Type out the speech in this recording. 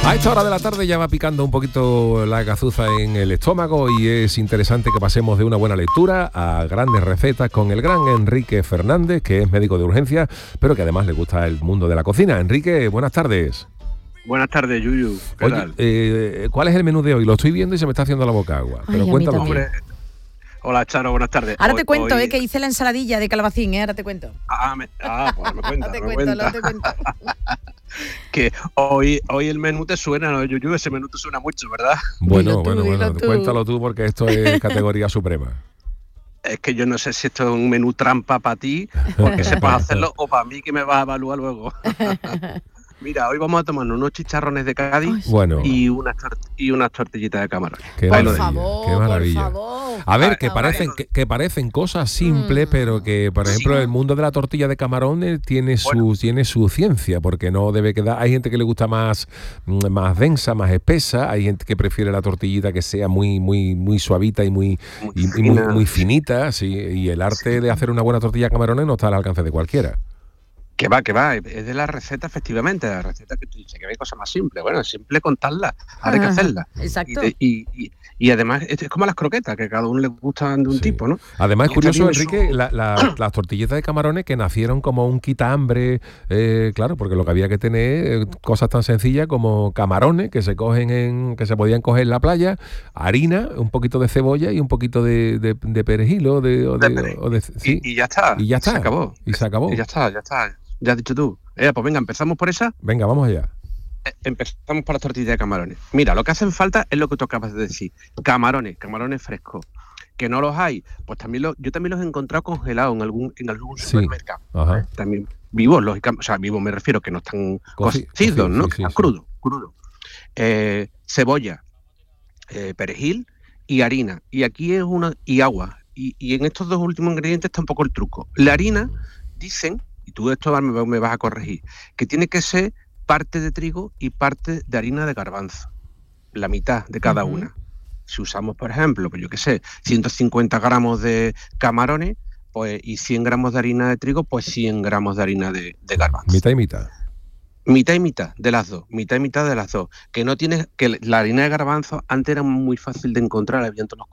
A esta hora de la tarde ya va picando un poquito la gazuza en el estómago y es interesante que pasemos de una buena lectura a grandes recetas con el gran Enrique Fernández, que es médico de urgencia, pero que además le gusta el mundo de la cocina. Enrique, buenas tardes. Buenas tardes, Yuyu. ¿Qué tal? ¿Cuál es el menú de hoy? Lo estoy viendo y se me está haciendo la boca agua. Pero cuéntalo. Hombre, hola, Charo, buenas tardes. Ahora te cuento, que hice la ensaladilla de calabacín, ahora te cuento. Pues me cuenta. te cuento. Que hoy el menú te suena, ¿no, Yuyu? Ese menú te suena mucho, ¿verdad? Bueno, cuéntalo tú porque esto es categoría suprema. Es que yo no sé si esto es un menú trampa para ti, porque sepas hacerlo, o para mí que me vas a evaluar luego. Mira, hoy vamos a tomarnos unos chicharrones de Cádiz y unas tortillitas de camarón. Qué maravilla. A ver, que parecen cosas simples, pero que, por ejemplo, el mundo de la tortilla de camarones tiene su ciencia, porque no debe quedar. Hay gente que le gusta más densa, más espesa. Hay gente que prefiere la tortillita que sea muy suavita y muy finita. Sí, y el arte de hacer una buena tortilla de camarones no está al alcance de cualquiera. Que va, es de la receta, efectivamente, la receta que tú dices, que hay cosas más simples. Bueno, es simple contarla, ahora hay que hacerla. Exacto. Y además, es como las croquetas, que a cada uno le gustan de un tipo, ¿no? Además, es curioso, Enrique, las tortillitas de camarones que nacieron como un quitahambre, claro, porque lo que había que tener, cosas tan sencillas como camarones que se podían coger en la playa, harina, un poquito de cebolla y un poquito de perejil y ya está. Y ya está. Se acabó. Y se acabó. Y ya está. Ya has dicho tú. Pues venga, ¿empezamos por esa? Venga, vamos allá. Empezamos por las tortillas de camarones. Mira, lo que hacen falta es lo que tú acabas de decir. Camarones frescos. Que no los hay, pues yo también los he encontrado congelados en algún supermercado. También vivos, lógicamente. O sea, vivos me refiero, que no están cocidos, ¿no? Que están crudos. Cebolla, perejil y harina. Y aquí es y agua. Y en estos dos últimos ingredientes está un poco el truco. La harina, dicen, y tú esto me vas a corregir, que tiene que ser parte de trigo y parte de harina de garbanzo, la mitad de cada una. Si usamos, por ejemplo, pues yo qué sé, 150 gramos de camarones pues, y 100 gramos de harina de trigo, pues 100 gramos de harina de garbanzo. Mitad y mitad. Mitad y mitad de las dos, que no tienes, que la harina de garbanzo antes era muy fácil de encontrar, había en todos los